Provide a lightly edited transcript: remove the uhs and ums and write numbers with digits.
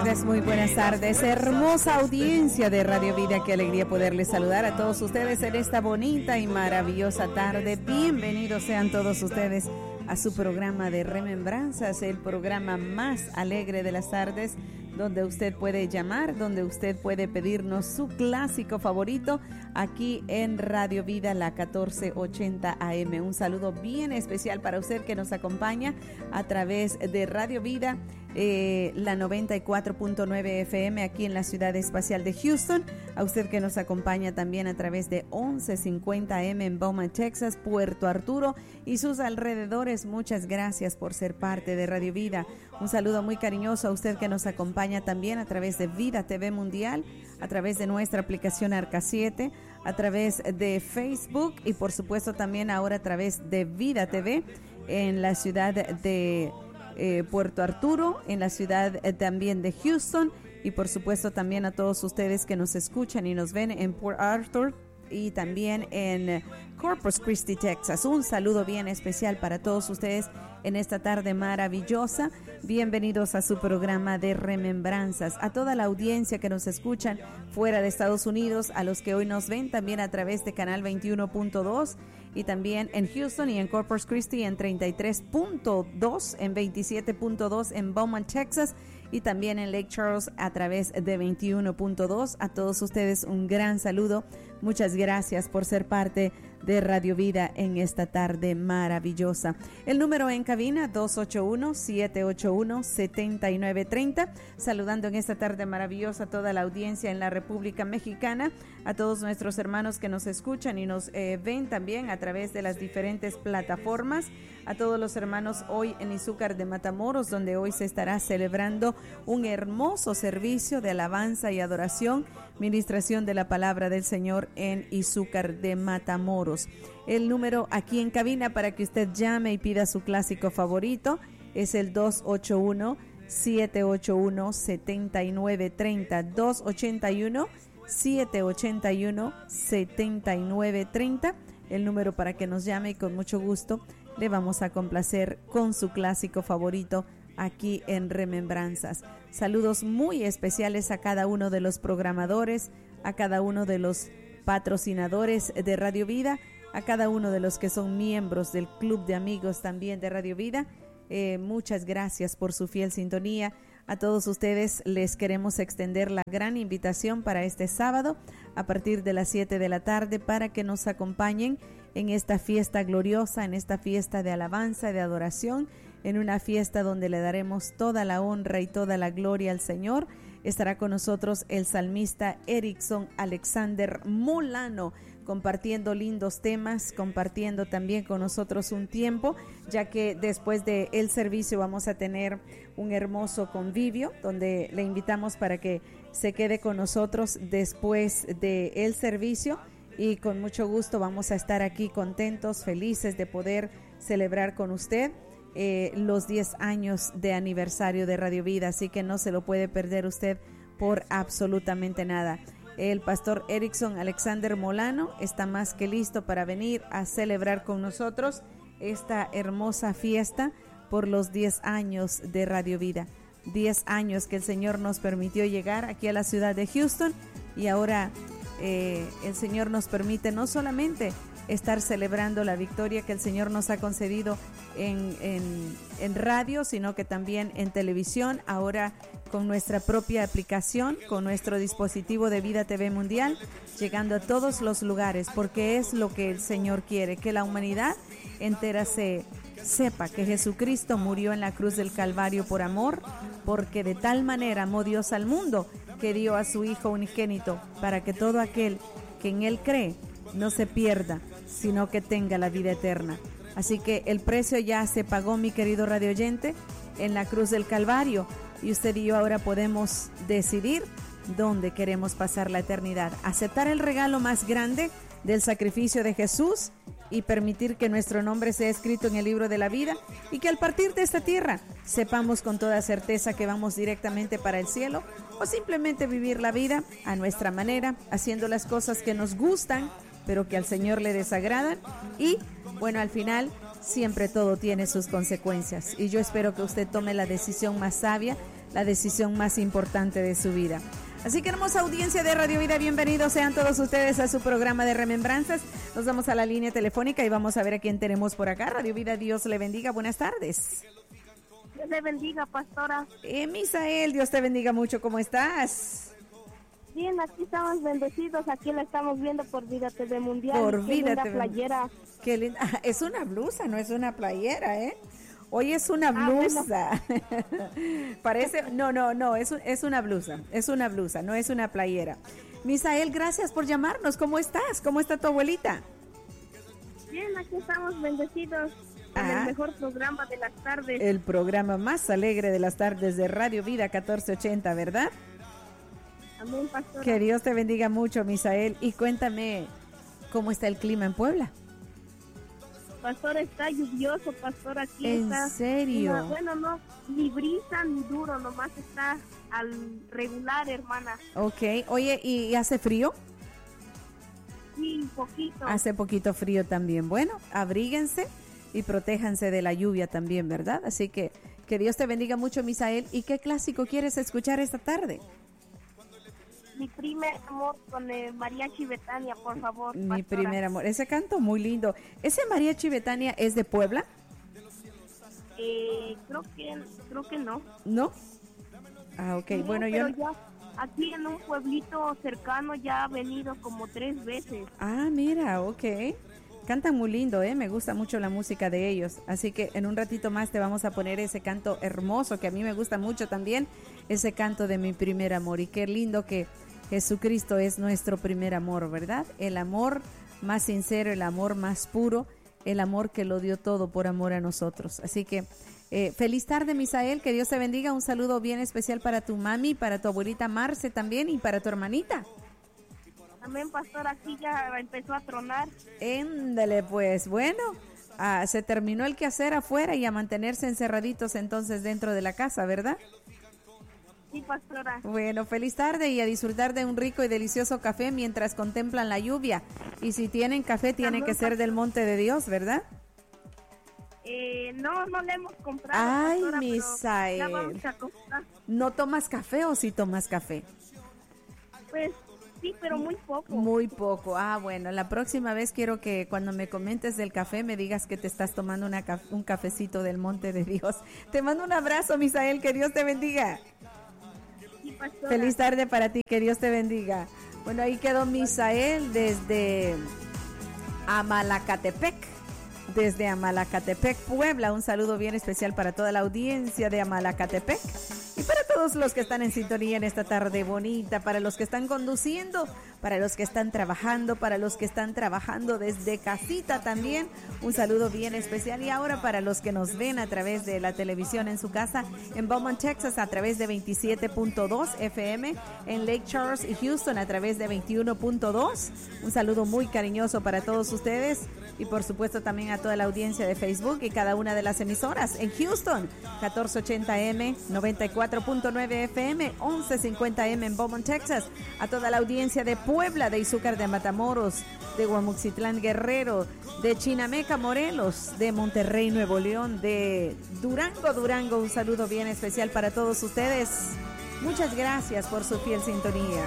muy buenas tardes. Hermosa audiencia de Radio Vida, qué alegría poderles saludar a todos ustedes en esta bonita y maravillosa tarde. Bienvenidos sean todos ustedes a su programa de Remembranzas, el programa más alegre de las tardes, donde usted puede llamar, donde usted puede pedirnos su clásico favorito aquí en Radio Vida, la 1480 AM. Un saludo bien especial para usted que nos acompaña a través de Radio Vida, la 94.9 FM aquí en la ciudad espacial de Houston. A usted que nos acompaña también a través de 1150 AM en Beaumont, Texas, Puerto Arturo y sus alrededores. Muchas gracias por ser parte de Radio Vida. Un saludo muy cariñoso a usted que nos acompaña también a través de Vida TV Mundial, a través de nuestra aplicación Arca 7, a través de Facebook y por supuesto también ahora a través de Vida TV en la ciudad de Puerto Arturo, en la ciudad también de Houston y por supuesto también a todos ustedes que nos escuchan y nos ven en Port Arthur y también en Corpus Christi, Texas. Un saludo bien especial para todos ustedes en esta tarde maravillosa. Bienvenidos a su programa de Remembranzas. A toda la audiencia que nos escuchan fuera de Estados Unidos, a los que hoy nos ven también a través de Canal 21.2 y también en Houston y en Corpus Christi en 33.2, en 27.2 en Beaumont, Texas y también en Lake Charles a través de 21.2. A todos ustedes un gran saludo. Muchas gracias por ser parte de Radio Vida en esta tarde maravillosa. El número en cabina 281-781-7930. Saludando en esta tarde maravillosa a toda la audiencia en la República Mexicana, a todos nuestros hermanos que nos escuchan y nos ven también a través de las diferentes plataformas, a todos los hermanos hoy en Izúcar de Matamoros, donde hoy se estará celebrando un hermoso servicio de alabanza y adoración, ministración de la palabra del Señor en Izúcar de Matamoros. El número aquí en cabina para que usted llame y pida su clásico favorito es el 281-781-7930, 281-781-7930, el número para que nos llame y con mucho gusto le vamos a complacer con su clásico favorito aquí en Remembranzas. Saludos muy especiales a cada uno de los programadores, a cada uno de los patrocinadores de Radio Vida, a cada uno de los que son miembros del Club de Amigos también de Radio Vida. Muchas gracias por su fiel sintonía. A todos ustedes les queremos extender la gran invitación para este sábado a partir de las 7 de la tarde para que nos acompañen en esta fiesta gloriosa, en esta fiesta de alabanza, de adoración, en una fiesta donde le daremos toda la honra y toda la gloria al Señor. Estará con nosotros el salmista Erickson Alexander Molano, compartiendo lindos temas, compartiendo también con nosotros un tiempo, ya que después del servicio vamos a tener un hermoso convivio, donde le invitamos para que se quede con nosotros después del servicio y con mucho gusto vamos a estar aquí contentos, felices de poder celebrar con usted los 10 años de aniversario de Radio Vida, así que no se lo puede perder usted por absolutamente nada. El pastor Erickson Alexander Molano está más que listo para venir a celebrar con nosotros esta hermosa fiesta por los 10 años de Radio Vida. 10 años que el Señor nos permitió llegar aquí a la ciudad de Houston y ahora el Señor nos permite no solamente estar celebrando la victoria que el Señor nos ha concedido en radio, sino que también en televisión, ahora con nuestra propia aplicación, con nuestro dispositivo de Vida TV Mundial, llegando a todos los lugares, porque es lo que el Señor quiere, que la humanidad entera sepa que Jesucristo murió en la cruz del Calvario por amor, porque de tal manera amó Dios al mundo, que dio a su Hijo unigénito, para que todo aquel que en Él cree no se pierda, sino que tenga la vida eterna. Así que el precio ya se pagó, mi querido radio oyente, en la cruz del Calvario, y usted y yo ahora podemos decidir dónde queremos pasar la eternidad, aceptar el regalo más grande del sacrificio de Jesús y permitir que nuestro nombre sea escrito en el libro de la vida y que al partir de esta tierra sepamos con toda certeza que vamos directamente para el cielo, o simplemente vivir la vida a nuestra manera, haciendo las cosas que nos gustan pero que al Señor le desagradan, y bueno, al final siempre todo tiene sus consecuencias, y yo espero que usted tome la decisión más sabia, la decisión más importante de su vida. Así que, hermosa audiencia de Radio Vida, bienvenidos sean todos ustedes a su programa de Remembranzas. Nos vamos a la línea telefónica y vamos a ver a quién tenemos por acá. Radio Vida, Dios le bendiga, buenas tardes. Dios le bendiga, pastora. Misael, Dios te bendiga mucho, ¿cómo estás? Bien, aquí estamos bendecidos, aquí la estamos viendo por Vida TV Mundial. Por Vida TV. Playera. Qué linda. Es una blusa, no es una playera, ¿eh? Hoy es una blusa. Bueno. Parece, no, es una blusa, no es una playera. Misael, gracias por llamarnos. ¿Cómo estás? ¿Cómo está tu abuelita? Bien, aquí estamos bendecidos con el mejor programa de las tardes. El programa más alegre de las tardes de Radio Vida 1480, ¿verdad? Amén, pastora. Que Dios te bendiga mucho, Misael. Y cuéntame, ¿cómo está el clima en Puebla? Pastor, está lluvioso, pastor, aquí está. ¿En serio? Bueno, no, ni brisa ni duro, nomás está al regular, hermana. Ok, oye, ¿y hace frío? Sí, un poquito. Hace poquito frío también. Bueno, abríguense y protéjanse de la lluvia también, ¿verdad? Así que Dios te bendiga mucho, Misael. ¿Y qué clásico quieres escuchar esta tarde? Mi primer amor con Mariachi Betania, por favor. Mi primer amor. Ese canto muy lindo. ¿Ese Mariachi Betania es de Puebla? Creo que no. ¿No? Ah, ok. Sí, bueno, yo... Ya, aquí en un pueblito cercano ya ha venido como 3 veces. Ah, mira, ok. Cantan muy lindo, me gusta mucho la música de ellos. Así que en un ratito más te vamos a poner ese canto hermoso que a mí me gusta mucho también. Ese canto de mi primer amor. Y qué lindo que Jesucristo es nuestro primer amor, ¿verdad? El amor más sincero, el amor más puro, el amor que lo dio todo por amor a nosotros. Así que feliz tarde, Misael, que Dios te bendiga. Un saludo bien especial para tu mami, para tu abuelita Marce también y para tu hermanita. Amén, pastor, aquí ya empezó a tronar. Éndale, pues, bueno, se terminó el quehacer afuera y a mantenerse encerraditos entonces dentro de la casa, ¿verdad? Sí, pastora. Bueno, feliz tarde y a disfrutar de un rico y delicioso café mientras contemplan la lluvia. Y si tienen café, tiene que ser del monte de Dios, ¿verdad? No le hemos comprado. Ay, pastora, Misael. ya vamos a comprar. ¿No tomas café o sí tomas café? Pues sí, pero muy poco. Muy poco. Ah, bueno, la próxima vez quiero que cuando me comentes del café me digas que te estás tomando un cafecito del monte de Dios. Te mando un abrazo, Misael, que Dios te bendiga. Sí, pastora. Feliz tarde para ti, que Dios te bendiga. Bueno, ahí quedó Misael desde Amalacatepec. Desde Amalacatepec, Puebla. Un saludo bien especial para toda la audiencia de Amalacatepec. Y para todos los que están en sintonía en esta tarde bonita, para los que están conduciendo, para los que están trabajando desde casita también, un saludo bien especial. Y ahora para los que nos ven a través de la televisión en su casa, en Beaumont, Texas, a través de 27.2 FM, en Lake Charles y Houston a través de 21.2. Un saludo muy cariñoso para todos ustedes y por supuesto también a toda la audiencia de Facebook y cada una de las emisoras. En Houston, 1480M, 94.9 FM, 1150M en Beaumont, Texas. A toda la audiencia de Puebla, de Izúcar de Matamoros, de Guamuxitlán, Guerrero, de Chinameca, Morelos, de Monterrey, Nuevo León, de Durango. Un saludo bien especial para todos ustedes. Muchas gracias por su fiel sintonía.